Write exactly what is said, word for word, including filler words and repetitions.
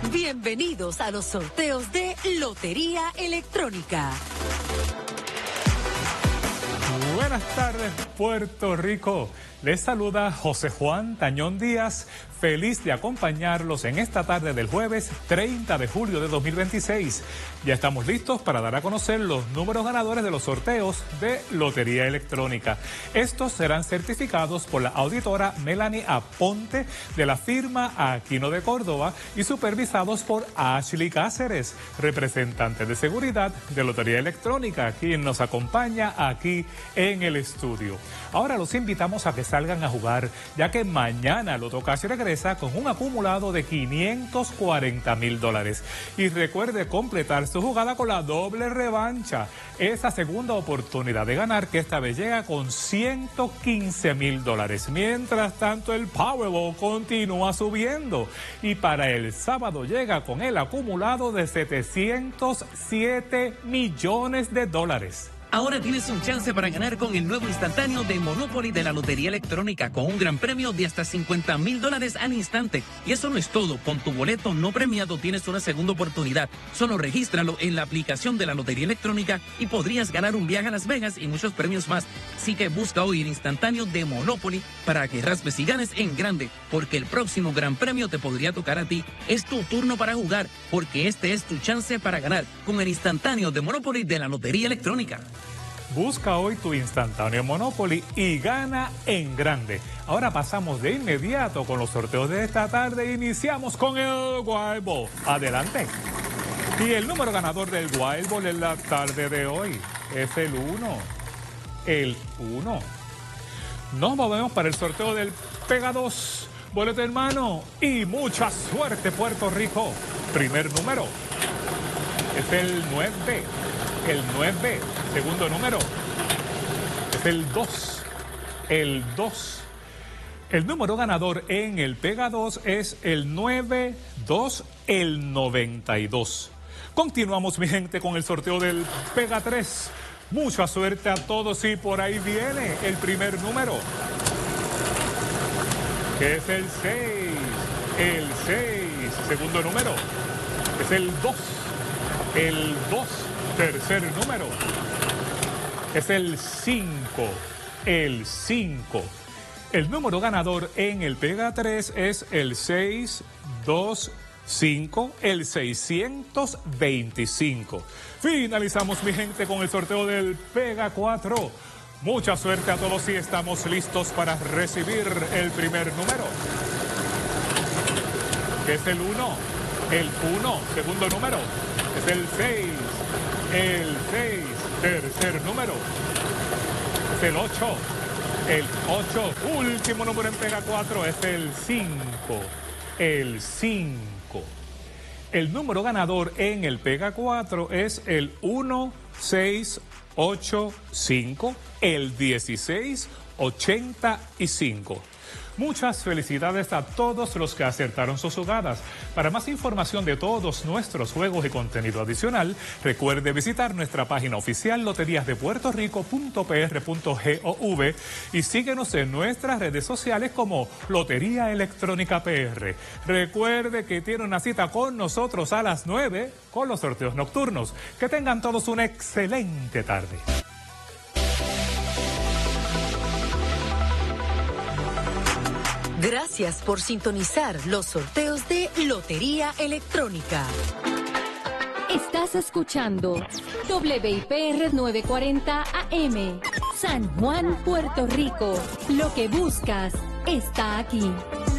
Bienvenidos a los sorteos de Lotería Electrónica. Buenas tardes, Puerto Rico. Les saluda José Juan Tañón Díaz, feliz de acompañarlos en esta tarde del jueves treinta de julio de dos mil veintiséis. Ya estamos listos para dar a conocer los números ganadores de los sorteos de Lotería Electrónica. Estos serán certificados por la auditora Melanie Aponte de la firma Aquino de Córdoba y supervisados por Ashley Cáceres, representante de seguridad de Lotería Electrónica, quien nos acompaña aquí en el estudio. Ahora los invitamos a que salgan a jugar, ya que mañana Lotocash regresa con un acumulado de quinientos cuarenta mil dólares. Y recuerde completar su jugada con la doble revancha, esa segunda oportunidad de ganar que esta vez llega con ciento quince mil dólares. Mientras tanto, el Powerball continúa subiendo y para el sábado llega con el acumulado de setecientos siete millones de dólares. Ahora tienes un chance para ganar con el nuevo instantáneo de Monopoly de la Lotería Electrónica con un gran premio de hasta cincuenta mil dólares al instante. Y eso no es todo. Con tu boleto no premiado tienes una segunda oportunidad. Solo regístralo en la aplicación de la Lotería Electrónica y podrías ganar un viaje a Las Vegas y muchos premios más. Así que busca hoy el instantáneo de Monopoly para que raspes y ganes en grande, porque el próximo gran premio te podría tocar a ti. Es tu turno para jugar, porque este es tu chance para ganar con el instantáneo de Monopoly de la Lotería Electrónica. Busca hoy tu instantáneo Monopoly y gana en grande. Ahora pasamos de inmediato con los sorteos de esta tarde. Iniciamos con el Wild Ball. Adelante. Y el número ganador del Wild Ball en la tarde de hoy es el uno. El uno. Nos movemos para el sorteo del Pega dos. Boleto en mano y mucha suerte, Puerto Rico. Primer número es el nueve. El nueve, segundo número, es el dos, el dos. El número ganador en el Pega dos es el nueve dos, el noventa y dos. Continuamos, mi gente, con el sorteo del Pega tres. Mucha suerte a todos y por ahí viene el primer número, que es el seis, el seis. Segundo número es el dos, el dos. Tercer número es el cinco, el cinco. El número ganador en el Pega tres es el seis dos cinco, el seiscientos veinticinco. Finalizamos, mi gente, con el sorteo del Pega cuatro. Mucha suerte a todos y estamos listos para recibir el primer número, que es el uno, el uno. Segundo número es el seis. El seis, tercer número, es el ocho, el ocho, último número en Pega cuatro es el cinco, el cinco. El número ganador en el Pega cuatro es el uno seis ocho cinco, el dieciséis ochenta y cinco. Muchas felicidades a todos los que acertaron sus jugadas. Para más información de todos nuestros juegos y contenido adicional, recuerde visitar nuestra página oficial loterías de puerto rico punto p r punto gov y síguenos en nuestras redes sociales como Lotería Electrónica P R. Recuerde que tiene una cita con nosotros a las nueve con los sorteos nocturnos. Que tengan todos una excelente tarde. Gracias por sintonizar los sorteos de Lotería Electrónica. Estás escuchando W I P R novecientos cuarenta A M, San Juan, Puerto Rico. Lo que buscas está aquí.